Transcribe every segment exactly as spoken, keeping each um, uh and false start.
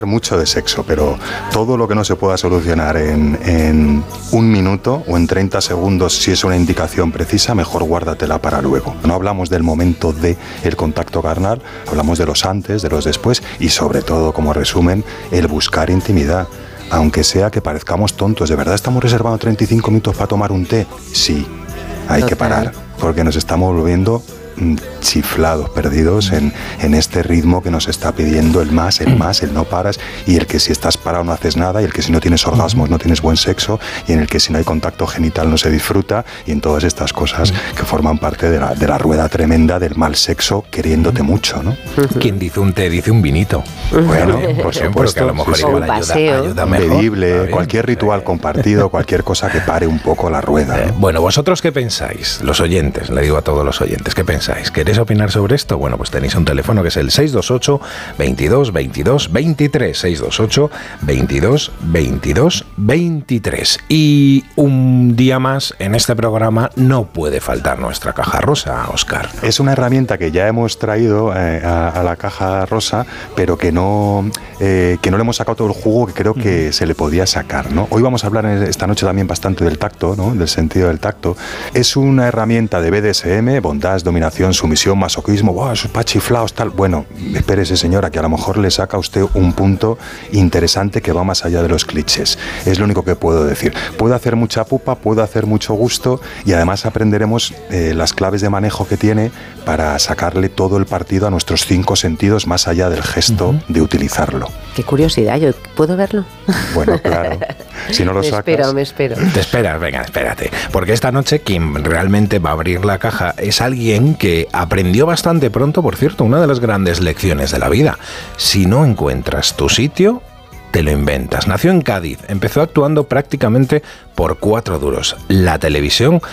Mucho de sexo, pero todo lo que no se pueda solucionar en, en un minuto o en treinta segundos, si es una indicación precisa, mejor guárdatela para luego. No hablamos del momento de el contacto carnal, hablamos de los antes, de los después y sobre todo, como resumen, el buscar intimidad. Aunque sea que parezcamos tontos, ¿de verdad estamos reservando treinta y cinco minutos para tomar un té? Sí, hay Total. que parar, porque nos estamos volviendo chiflados, perdidos en, en este ritmo que nos está pidiendo el más, el más, el no paras, y el que si estás parado no haces nada, y el que si no tienes orgasmos no tienes buen sexo, y en el que si no hay contacto genital no se disfruta, y en todas estas cosas que forman parte de la, de la rueda tremenda del mal sexo queriéndote mucho, ¿no? Quien dice un té dice un vinito. Bueno, por supuesto, que a lo mejor sí, igual ayuda, ayuda mejor. Bebible, cualquier ritual compartido, cualquier cosa que pare un poco la rueda, ¿no? Eh, bueno, ¿vosotros qué pensáis? Los oyentes, le digo a todos los oyentes, ¿qué pensáis? ¿Queréis opinar sobre esto? Bueno, pues tenéis un teléfono que es el seis dos ocho, veintidós, veintidós, veintitrés, seis dos ocho, veintidós, veintidós, veintitrés. Y un día más en este programa no puede faltar nuestra caja rosa, Óscar. Es una herramienta que ya hemos traído eh, a, a la caja rosa, pero que no, eh, que no le hemos sacado todo el jugo que creo que mm. se le podía sacar, ¿no? Hoy vamos a hablar esta noche también bastante del tacto, ¿no? Del sentido del tacto. Es una herramienta de B D S M, bondad, dominación, sumisión, masoquismo, wow, esos pachiflaos, tal. Bueno, espérese, señora, que a lo mejor le saca a usted un punto interesante que va más allá de los clichés. Es lo único que puedo decir. Puedo hacer mucha pupa, puedo hacer mucho gusto y además aprenderemos eh, las claves de manejo que tiene para sacarle todo el partido a nuestros cinco sentidos más allá del gesto uh-huh. de utilizarlo. Qué curiosidad, ¿yo puedo verlo? Bueno, claro. Si no lo me sacas... Me espero, me espero. Te esperas, venga, espérate. Porque esta noche quien realmente va a abrir la caja es alguien que aprendió bastante pronto, por cierto, una de las grandes lecciones de la vida. Si no encuentras tu sitio, te lo inventas. Nació en Cádiz, empezó actuando prácticamente por cuatro duros. La televisión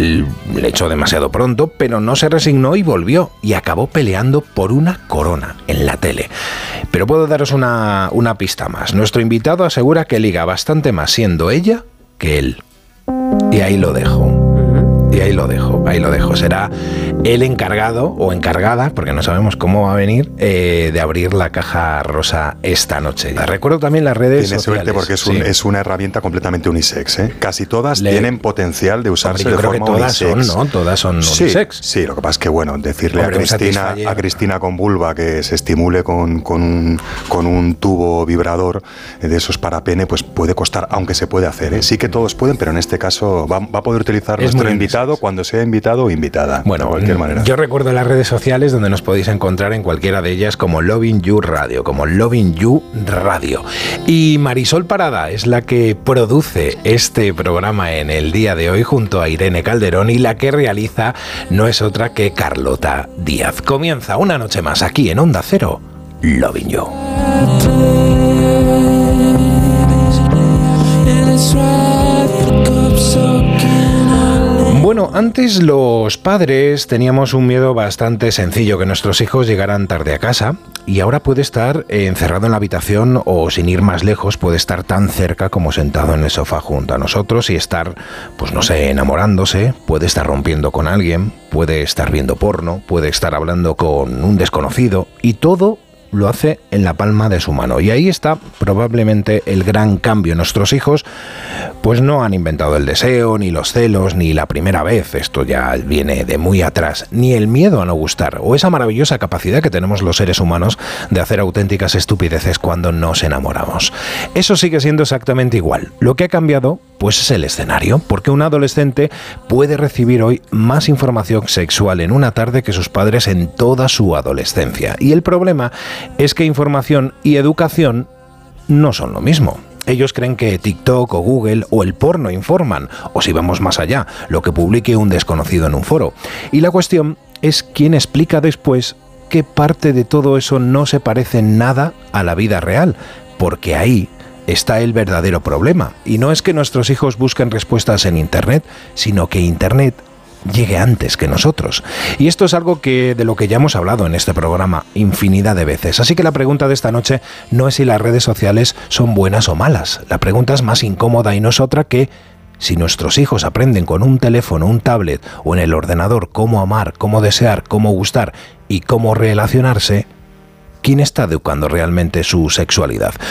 le echó demasiado pronto, pero no se resignó y volvió, y acabó peleando por una corona en la tele. Pero puedo daros una, una pista más. Nuestro invitado asegura que liga bastante más siendo ella que él. Y ahí lo dejo. Y ahí lo dejo, ahí lo dejo. Será el encargado o encargada, porque no sabemos cómo va a venir, eh, de abrir la caja rosa esta noche. Recuerdo también las redes Tiene sociales. Tiene suerte porque es, un, sí. es una herramienta completamente unisex, ¿eh? Casi todas Le... tienen potencial de usarse Hombre, yo de creo forma que todas unisex. Son, ¿no? Todas son sí, unisex. Sí, lo que pasa es que, bueno, decirle Hombre, a Cristina a Cristina con vulva que se estimule con, con, un, con un tubo vibrador de esos para pene, pues puede costar, aunque se puede hacer, ¿eh? Sí que todos pueden, pero en este caso va, va a poder utilizar es nuestro invitado unisex. Cuando sea invitado o invitada, bueno, de cualquier manera. Yo recuerdo las redes sociales donde nos podéis encontrar en cualquiera de ellas como Loving You Radio, como Loving You Radio. Y Marisol Parada es la que produce este programa en el día de hoy junto a Irene Calderón, y la que realiza no es otra que Carlota Díaz. Comienza una noche más aquí en Onda Cero, Loving You. Bueno, antes los padres teníamos un miedo bastante sencillo, que nuestros hijos llegaran tarde a casa, y ahora puede estar encerrado en la habitación o, sin ir más lejos, puede estar tan cerca como sentado en el sofá junto a nosotros y estar, pues no sé, enamorándose, puede estar rompiendo con alguien, puede estar viendo porno, puede estar hablando con un desconocido, y todo lo hace en la palma de su mano. Y ahí está probablemente el gran cambio. Nuestros hijos pues no han inventado el deseo, ni los celos, ni la primera vez, esto ya viene de muy atrás, ni el miedo a no gustar, o esa maravillosa capacidad que tenemos los seres humanos de hacer auténticas estupideces cuando nos enamoramos. Eso sigue siendo exactamente igual. Lo que ha cambiado pues es el escenario, porque un adolescente puede recibir hoy más información sexual en una tarde que sus padres en toda su adolescencia. Y el problema es que información y educación no son lo mismo. Ellos creen que TikTok o Google o el porno informan, o si vamos más allá, lo que publique un desconocido en un foro. Y la cuestión es quién explica después qué parte de todo eso no se parece nada a la vida real, porque ahí está el verdadero problema. Y no es que nuestros hijos busquen respuestas en Internet, sino que Internet llegue antes que nosotros. Y esto es algo que de lo que ya hemos hablado en este programa infinidad de veces. Así que la pregunta de esta noche no es si las redes sociales son buenas o malas. La pregunta es más incómoda y no es otra que si nuestros hijos aprenden con un teléfono, un tablet o en el ordenador cómo amar, cómo desear, cómo gustar y cómo relacionarse, ¿Quién está educando realmente su sexualidad?